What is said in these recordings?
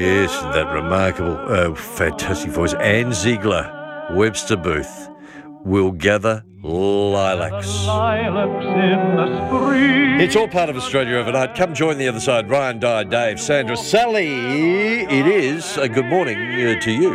Yes, that remarkable, fantastic voice. Anne Ziegler, Webster Booth, will gather lilacs. It's all part of Australia overnight. Come join the other side. Ryan, Di, Dave, Sandra, Sally. It is a good morning to you.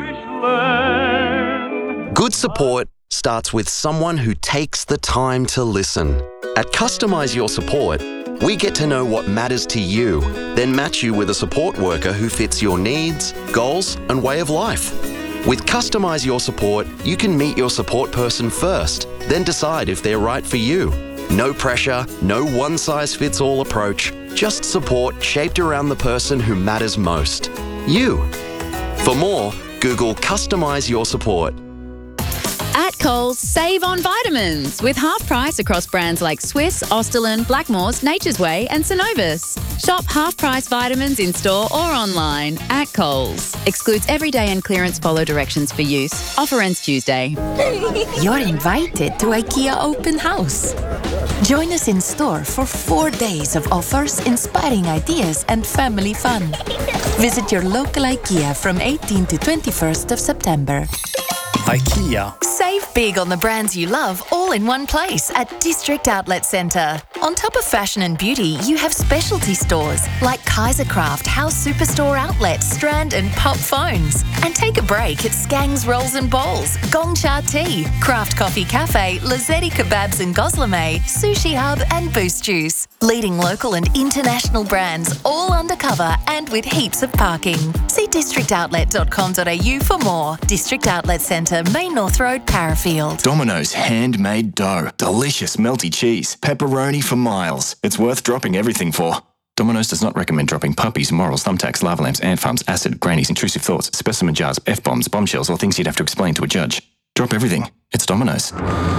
Good support starts with someone who takes the time to listen. At Customise Your Support, we get to know what matters to you, then match you with a support worker who fits your needs, goals, and way of life. With Customise Your Support, you can meet your support person first, then decide if they're right for you. No pressure, no one-size-fits-all approach, just support shaped around the person who matters most. You. For more, Google Customise Your Support. At Coles, save on vitamins with half price across brands like Swiss, Austerlin, Blackmores, Nature's Way and Synovus. Shop half price vitamins in store or online at Coles. Excludes everyday and clearance, follow directions for use. Offer ends Tuesday. You're invited to IKEA Open House. Join us in store for 4 days of offers, inspiring ideas and family fun. Visit your local IKEA from 18 to 21st of September. IKEA. Save big on the brands you love all in one place at District Outlet Centre. On top of fashion and beauty, you have specialty stores like Kaisercraft, House Superstore Outlet, Strand and Pop Phones. And take a break at Skang's Rolls and Bowls, Gong Cha Tea, Craft Coffee Cafe, Lazzetti Kebabs and Goslame, Sushi Hub and Boost Juice. Leading local and international brands all undercover and with heaps of parking. See districtoutlet.com.au for more. District Outlet Centre, Main North Road, Parafield. Domino's handmade dough. Delicious melty cheese. Pepperoni for miles. It's worth dropping everything for. Domino's does not recommend dropping puppies, morals, thumbtacks, lava lamps, ant farms, acid, grannies, intrusive thoughts, specimen jars, F-bombs, bombshells, or things you'd have to explain to a judge. Drop everything. It's Domino's.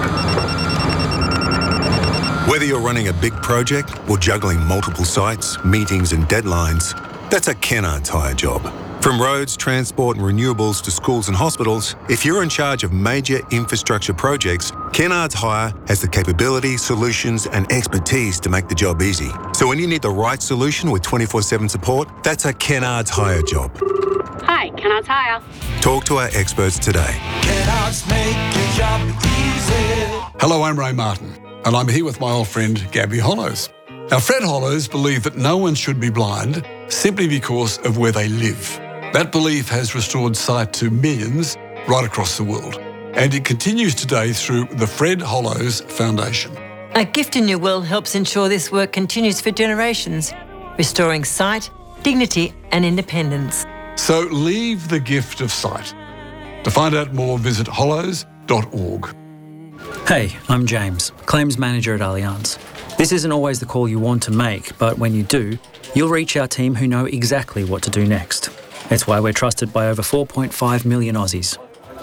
Whether you're running a big project or juggling multiple sites, meetings and deadlines, that's a Kennards Hire job. From roads, transport and renewables to schools and hospitals, if you're in charge of major infrastructure projects, Kennards Hire has the capability, solutions and expertise to make the job easy. So when you need the right solution with 24/7 support, that's a Kennards Hire job. Hi, Kennards Hire. Talk to our experts today. Kennards make your job easy. Hello, I'm Ray Martin, and I'm here with my old friend Gabby Hollows. Now, Fred Hollows believed that no one should be blind simply because of where they live. That belief has restored sight to millions right across the world, and it continues today through the Fred Hollows Foundation. A Gift in Your Will helps ensure this work continues for generations, restoring sight, dignity and independence. So leave the gift of sight. To find out more, visit hollows.org. Hey, I'm James, Claims Manager at Allianz. This isn't always the call you want to make, but when you do, you'll reach our team who know exactly what to do next. It's why we're trusted by over 4.5 million Aussies.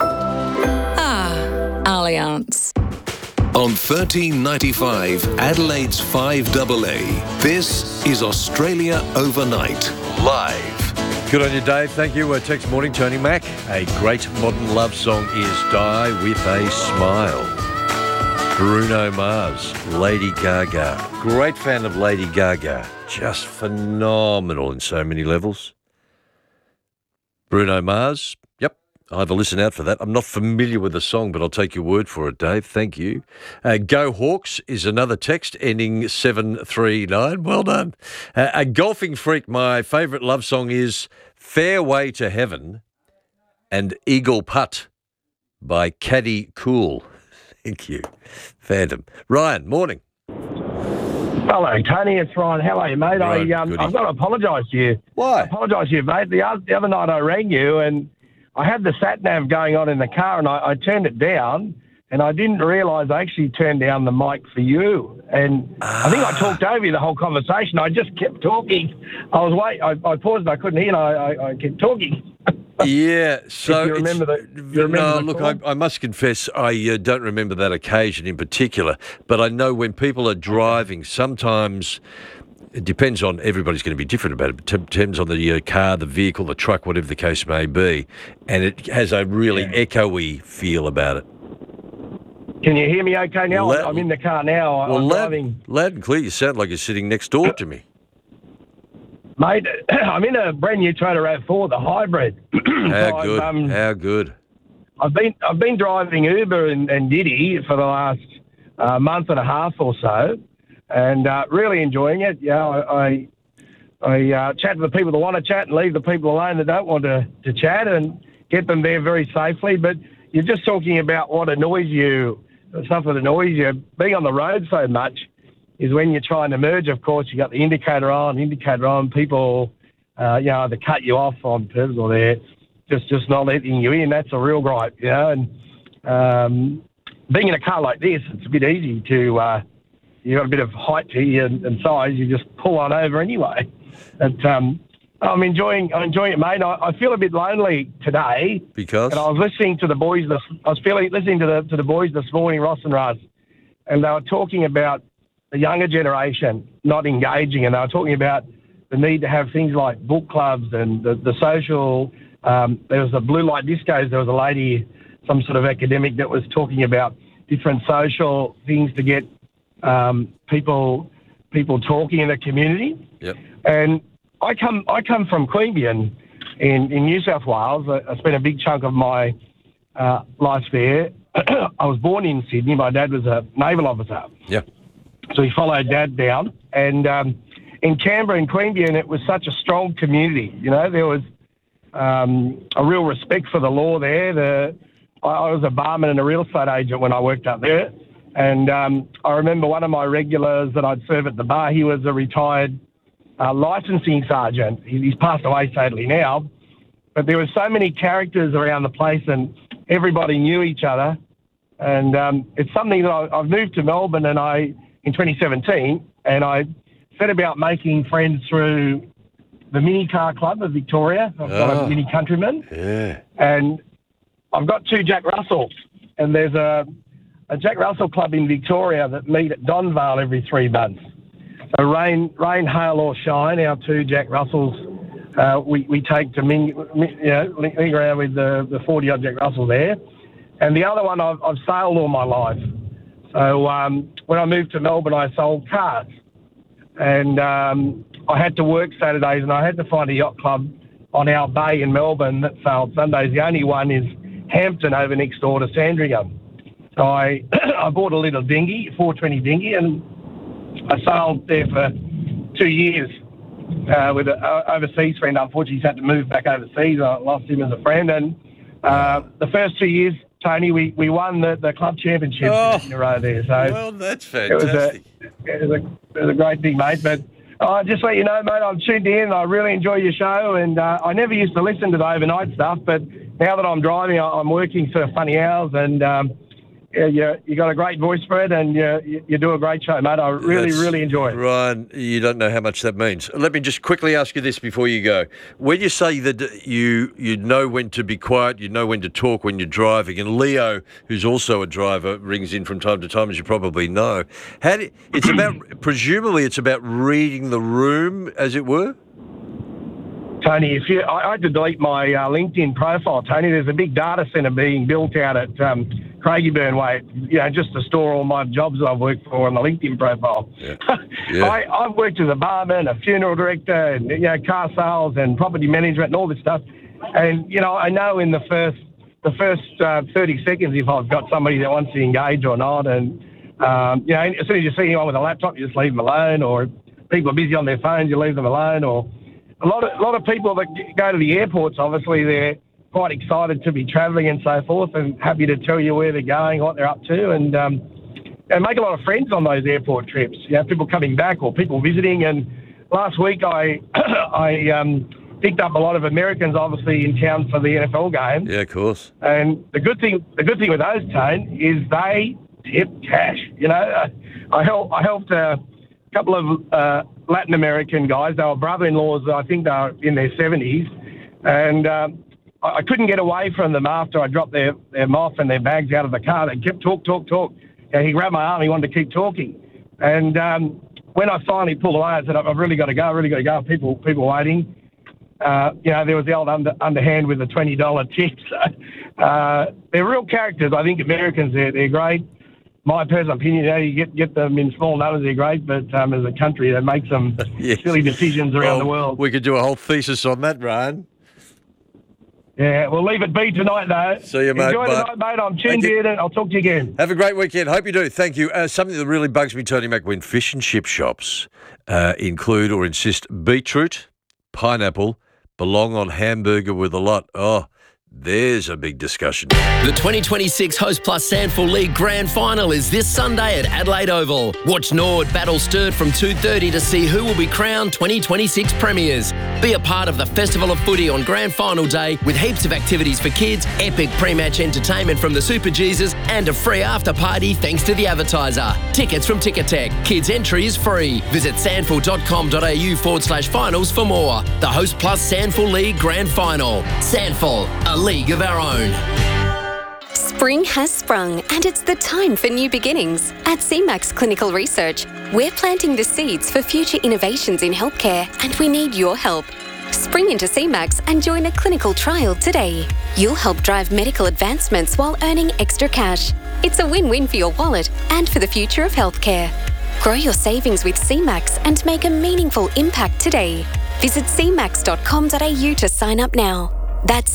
Allianz. On 1395 Adelaide's 5AA, this is Australia Overnight, live. Good on you, Dave. Thank you. Text morning, Tony Mack. A great modern love song is Die With A Smile. Bruno Mars, Lady Gaga. Great fan of Lady Gaga. Just phenomenal in so many levels. Bruno Mars, yep, I'll have a listen out for that. I'm not familiar with the song, but I'll take your word for it, Dave. Thank you. Go Hawks is another text ending 739. Well done. A golfing freak, my favourite love song is Fairway to Heaven and Eagle Putt by Caddy Cool. Thank you. Phantom. Ryan, morning. Hello, Tony. It's Ryan. How are you, mate? Right, I've got to apologise to you. Why? I apologise to you, mate. The other night I rang you and I had the sat-nav going on in the car and I turned it down and I didn't realise I actually turned down the mic for you. And I think I talked over you the whole conversation. I just kept talking. I paused and I couldn't hear and I kept talking. Yeah, so you remember I must confess I don't remember that occasion in particular, but I know when people are driving, sometimes it depends on, everybody's going to be different about it, but it depends on the car, the vehicle, the truck, whatever the case may be, and it has a really echoey feel about it. Can you hear me okay now? I'm in the car now. I'm driving. Loud and clear. You sound like you're sitting next door to me. Mate, I'm in a brand new Toyota RAV4, the hybrid. How good? How good? I've been driving Uber and Diddy for the last month and a half or so, and really enjoying it. Yeah, I chat to the people that want to chat and leave the people alone that don't want to chat, and get them there very safely. But you're just talking about what annoys you, stuff that annoys you. Being on the road so much is when you're trying to merge, of course, you got the indicator on, people, either cut you off on purpose or they're just not letting you in. That's a real gripe, And being in a car like this, it's a bit easy to, you've got a bit of height to you and size, you just pull on over anyway. But I'm enjoying it, mate. I feel a bit lonely today because, and I was listening to the boys. Listening to the boys this morning, Ross and Russ, and they were talking about the younger generation not engaging, and they were talking about the need to have things like book clubs and the social. There was the blue light discos. There was a lady, some sort of academic, that was talking about different social things to get people talking in the community. Yep. And I come from Queanbeyan in New South Wales. I spent a big chunk of my life there. I was born in Sydney. My dad was a naval officer. Yeah. So he followed Dad down. And in Canberra and Queanbeyan, it was such a strong community. There was a real respect for the law there. I was a barman and a real estate agent when I worked up there. And I remember one of my regulars that I'd serve at the bar, he was a retired licensing sergeant. He's passed away sadly now. But there were so many characters around the place and everybody knew each other. And it's something that I've moved to Melbourne in 2017, and I set about making friends through the Mini Car Club of Victoria. I've got a Mini Countryman. Yeah. And I've got 2 Jack Russells, and there's a Jack Russell Club in Victoria that meet at Donvale every 3 months. So rain, hail or shine, our 2 Jack Russells, we take to link around with the 40-odd Jack Russell there. And the other one, I've sailed all my life. So when I moved to Melbourne, I sold cars. And I had to work Saturdays, and I had to find a yacht club on our bay in Melbourne that sailed Sundays. The only one is Hampton over next door to Sandringham. So I bought a little dinghy, 420 dinghy, and I sailed there for 2 years with an overseas friend. Unfortunately, he's had to move back overseas. I lost him as a friend. And the first 2 years, Tony, we won the club championship in a row there. So well, that's fantastic. It was a great thing, mate. But just to let you know, mate, I'm tuned in. I really enjoy your show, and I never used to listen to the overnight stuff, but now that I'm driving, I'm working sort of funny hours, and you got a great voice, Fred, and you do a great show, mate. I really enjoy it. Ryan, you don't know how much that means. Let me just quickly ask you this before you go. When you say that you know when to be quiet, you know when to talk when you're driving, and Leo, who's also a driver, rings in from time to time, as you probably know. Presumably it's about reading the room, as it were? Tony, I had to delete my LinkedIn profile, Tony. There's a big data centre being built out at Craigieburn Way, just to store all my jobs that I've worked for on the LinkedIn profile. Yeah. Yeah. I've worked as a barman, a funeral director, and car sales and property management and all this stuff. And I know in the first 30 seconds if I've got somebody that wants to engage or not. And as soon as you see anyone with a laptop, you just leave them alone. Or people are busy on their phones, you leave them alone. Or a lot of people that go to the airports, obviously they're quite excited to be travelling and so forth, and happy to tell you where they're going, what they're up to, and make a lot of friends on those airport trips. People coming back or people visiting. And last week I picked up a lot of Americans, obviously in town for the NFL game. Yeah, of course. And the good thing with those, Tone, is they tip cash. I helped a couple of Latin American guys. They were brother-in-laws. I think they were in their 70s, and I couldn't get away from them after I dropped their off and their bags out of the car. They kept talk. And he grabbed my arm. He wanted to keep talking. And when I finally pulled away, I said, I've really got to go. People waiting. There was the old underhand with the $20 tip. They're real characters. I think Americans, they're great. my personal opinion, you get them in small numbers, they're great, but as a country, they make some silly decisions around the world. We could do a whole thesis on that, Ryan. Yeah, we'll leave it be tonight, though. See you, mate. Enjoy the night, mate. I'm tuned in, and I'll talk to you again. Have a great weekend. Hope you do. Thank you. Something that really bugs me, Tony Mac, when fish and chip shops include or insist beetroot, pineapple belong on hamburger with a lot. Oh, there's a big discussion. The 2026 Host Plus Sandful League Grand Final is this Sunday at Adelaide Oval. Watch Nord battle Sturt from 2:30 to see who will be crowned 2026 premiers. Be a part of the Festival of Footy on Grand Final Day with heaps of activities for kids, epic pre-match entertainment from the Super Jesus and a free after-party thanks to the advertiser. Tickets from Ticketek. Kids entry is free. Visit sandful.com.au/finals for more. The Host Plus Sandful League Grand Final. Sandful, a league of our own. Spring has sprung and it's the time for new beginnings. At CMAX Clinical Research, we're planting the seeds for future innovations in healthcare and we need your help. Spring into CMAX and join a clinical trial today. You'll help drive medical advancements while earning extra cash. It's a win-win for your wallet and for the future of healthcare. Grow your savings with CMAX and make a meaningful impact today. Visit cmax.com.au to sign up now. That's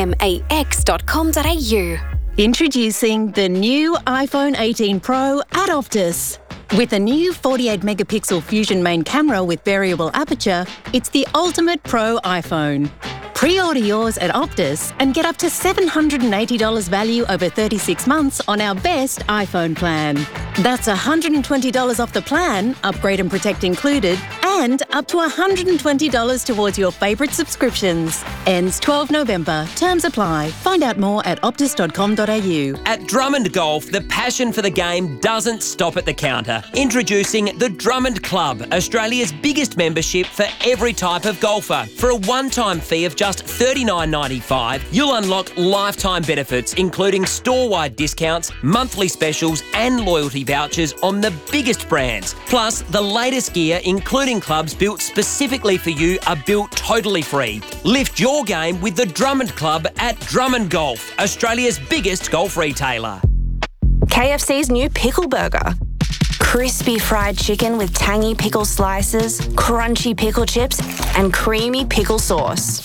cmax.com.au. Introducing the new iPhone 18 Pro at Optus. With a new 48-megapixel Fusion main camera with variable aperture, it's the ultimate pro iPhone. Pre-order yours at Optus and get up to $780 value over 36 months on our best iPhone plan. That's $120 off the plan, upgrade and protect included, and up to $120 towards your favourite subscriptions. Ends 12 November. Terms apply. Find out more at optus.com.au. At Drummond Golf, the passion for the game doesn't stop at the counter. Introducing the Drummond Club, Australia's biggest membership for every type of golfer. For a one-time fee of just $39.95, you'll unlock lifetime benefits, including store-wide discounts, monthly specials, and loyalty vouchers on the biggest brands. Plus, the latest gear, including clubs built specifically for you, are built totally free. Lift your game with the Drummond Club at Drummond Golf, Australia's biggest golf retailer. KFC's new pickle burger. Crispy fried chicken with tangy pickle slices, crunchy pickle chips, and creamy pickle sauce.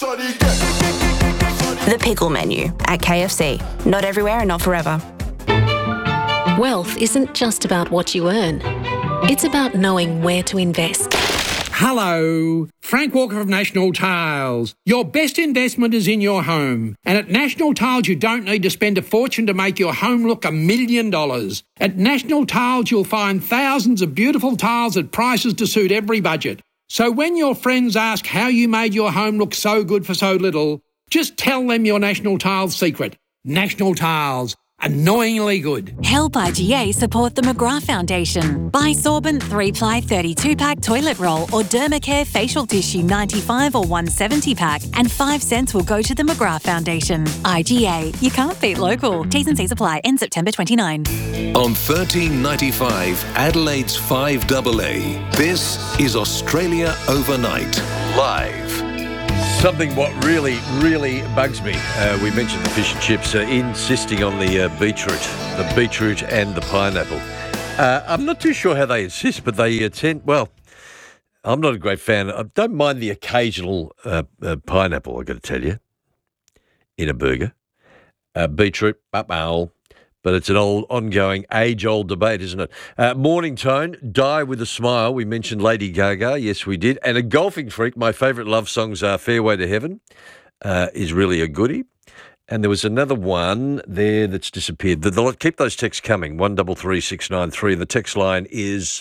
The pickle menu at KFC. Not everywhere and not forever. Wealth isn't just about what you earn. It's about knowing where to invest. Hello, Frank Walker of National Tiles. Your best investment is in your home. And at National Tiles, you don't need to spend a fortune to make your home look $1 million. At National Tiles, you'll find thousands of beautiful tiles at prices to suit every budget. So when your friends ask how you made your home look so good for so little, just tell them your National Tiles secret. National Tiles. Annoyingly good. Help IGA support the McGrath Foundation. Buy Sorbent 3-ply 32-pack toilet roll or Dermacare facial tissue 95 or 170 pack and 5 cents will go to the McGrath Foundation. IGA. You can't beat local. T's and C's apply. End September 29. On 1395 Adelaide's 5AA, this is Australia Overnight, live. Something what really bugs me. We mentioned the fish and chips, insisting on the beetroot and the pineapple. I'm not too sure how they insist, but they tend. Well, I'm not a great fan. I don't mind the occasional pineapple. I got to tell you, in a burger, beetroot, but it's an ongoing, age-old debate, isn't it? Morning Tone, Die with a Smile. We mentioned Lady Gaga. Yes, we did. And a golfing freak. My favourite love songs are Fairway to Heaven, is really a goodie. And there was another one there that's disappeared. Keep those texts coming, 133693. The text line is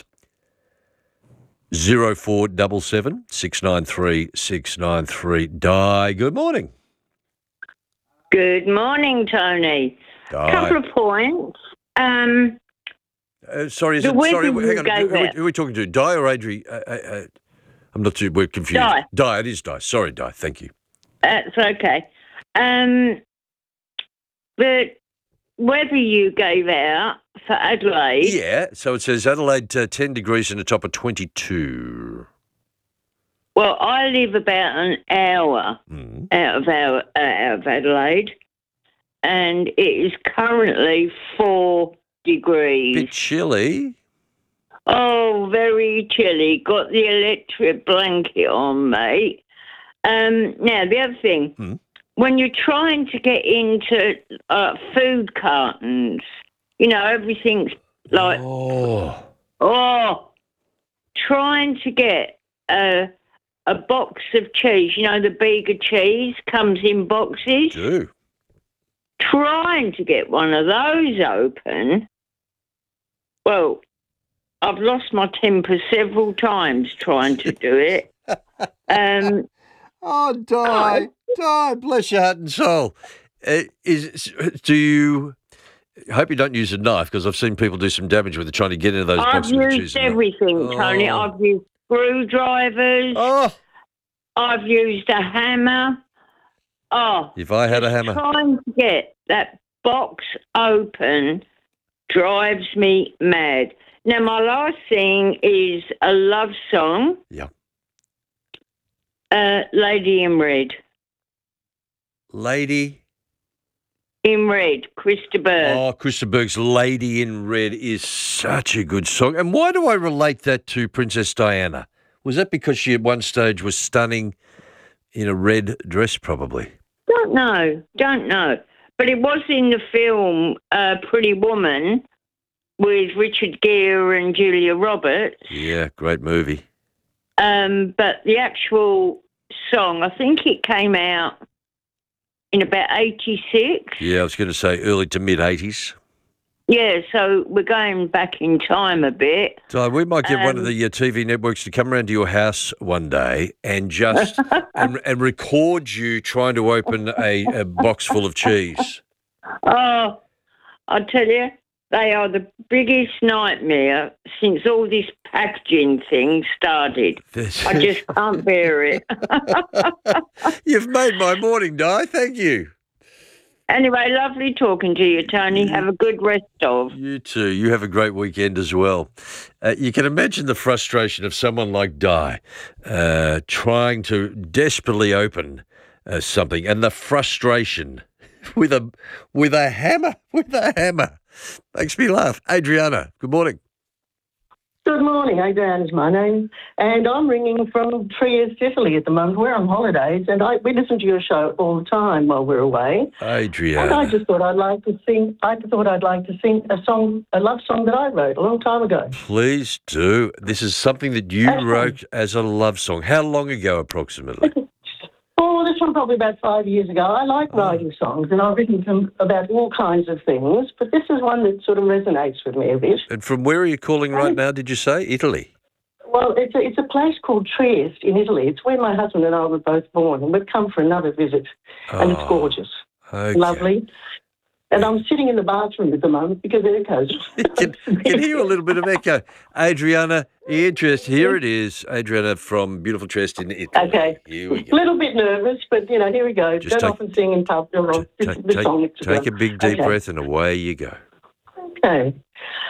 0477 693 693. Die, good morning. Good morning, Tony. Die. Couple of points. Hang on. Who are we talking to? Di or Adri? I'm not too. We're confused. Di. It is Di. Sorry, Di. Thank you. That's okay. The weather you gave out for Adelaide. Yeah. So it says Adelaide 10 degrees and a top of 22. Well, I live about an hour out of Adelaide. And it is currently 4 degrees. Bit chilly. Oh, very chilly. Got the electric blanket on, mate. Now, the other thing, when you're trying to get into food cartons, you know, everything's like... trying to get a box of cheese, you know, the Bega cheese comes in boxes. Do. Trying to get one of those open, well, I've lost my temper several times trying to do it. Di, bless your heart and soul. Do you... I hope you don't use a knife, because I've seen people do some damage with it trying to get into those boxes of cheese. I've used everything, Tony. I've used screwdrivers. I've used a hammer. If I had a hammer. Trying to get that box open drives me mad. Now, my last thing is a love song. Yeah. Lady in Red. Lady in Red, Krista Berg. Oh, Krista Berg's Lady in Red is such a good song. And why do I relate that to Princess Diana? Was that because she at one stage was stunning in a red dress, probably? Don't know. But it was in the film Pretty Woman with Richard Gere and Julia Roberts. Yeah, great movie. But the actual song, I think it came out in about 86. Yeah, I was going to say early to mid-80s. Yeah, so we're going back in time a bit. So we might get one of the TV networks to come around to your house one day and just and record you trying to open a box full of cheese. Oh, I tell you, they are the biggest nightmare since all this packaging thing started. I just can't bear it. You've made my morning, Di. Thank you. Anyway, lovely talking to you, Tony. Have a good rest of. You too. You have a great weekend as well. You can imagine the frustration of someone like Di trying to desperately open something, and the frustration with a hammer. Makes me laugh. Adriana, good morning. Good morning. Adriana is my name, and I'm ringing from Trieste, Italy at the moment. We're on holidays, and we listen to your show all the time while we're away. Adriana. And I just thought I'd like to sing. A love song that I wrote a long time ago. Please do. This is something that you wrote as a love song. How long ago, approximately? Oh, this one probably about 5 years ago. I like writing songs, and I've written them about all kinds of things, but this is one that sort of resonates with me a bit. And from where are you calling right now, did you say? Italy? Well, it's a place called Trieste in Italy. It's where my husband and I were both born, and we've come for another visit, and it's gorgeous. Okay. Lovely. And I'm sitting in the bathroom at the moment because it echoes. Can hear a little bit of echo. Adriana, here it is. Adriana from beautiful Trieste in Italy. Okay. Here we go. A little bit nervous, but, here we go. Just Don't often sing in pubs or the song. Take a big deep breath and away you go. Okay.